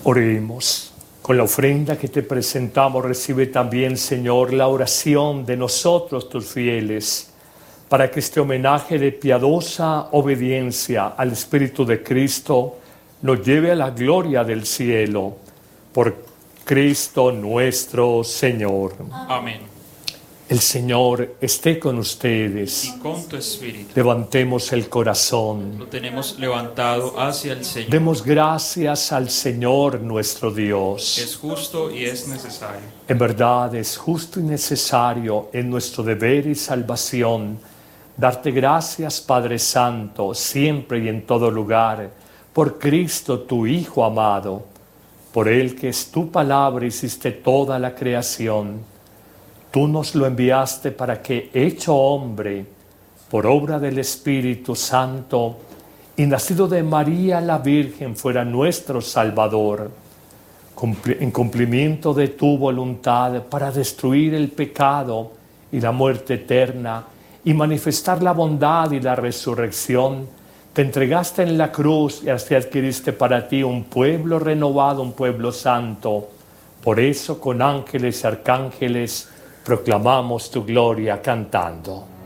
Oremos. Con la ofrenda que te presentamos, recibe también, Señor, la oración de nosotros, tus fieles, para que este homenaje de piadosa obediencia al Espíritu de Cristo nos lleve a la gloria del cielo. Por Cristo nuestro Señor. Amén. El Señor esté con ustedes. Y con tu espíritu. Levantemos el corazón. Lo tenemos levantado hacia el Señor. Demos gracias al Señor nuestro Dios. Es justo y es necesario. En verdad es justo y necesario, en nuestro deber y salvación, darte gracias, Padre Santo, siempre y en todo lugar, por Cristo tu Hijo amado, por Él que es tu palabra hiciste toda la creación. Tú nos lo enviaste para que, hecho hombre, por obra del Espíritu Santo, y nacido de María la Virgen, fuera nuestro Salvador, en cumplimiento de tu voluntad para destruir el pecado y la muerte eterna y manifestar la bondad y la resurrección. Te entregaste en la cruz y así adquiriste para ti un pueblo renovado, un pueblo santo. Por eso con ángeles y arcángeles proclamamos tu gloria cantando.